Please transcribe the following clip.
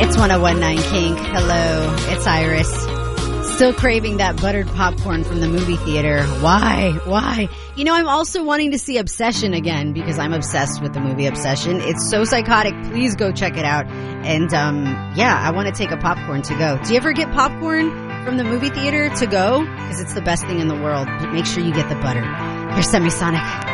It's 101.9 Kink. Hello, it's Iris. Still craving that buttered popcorn from the movie theater. Why? You know, I'm also wanting to see Obsession again because I'm obsessed with the movie Obsession. It's so psychotic. Please go check it out. And, I want to take a popcorn to go. Do you ever get popcorn from the movie theater to go? Because it's the best thing in the world. But make sure you get the butter. Here's Semisonic.